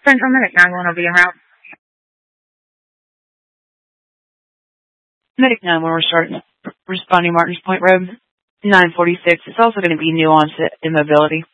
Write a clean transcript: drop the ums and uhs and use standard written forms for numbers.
Central Medic 911 will be en route. Medic 911, we're starting responding Martins Point Road, 946. It's also going to be nuance immobility.